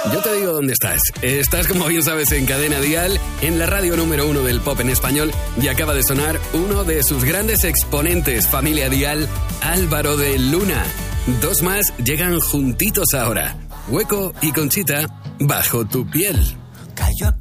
Yo te digo dónde estás. Estás, como bien sabes, en Cadena Dial, en la radio número 1 del pop en español, y acaba de sonar uno de sus grandes exponentes, Familia Dial, Álvaro de Luna. Dos más llegan juntitos ahora. Hueco y Conchita, Bajo tu piel. Cayó a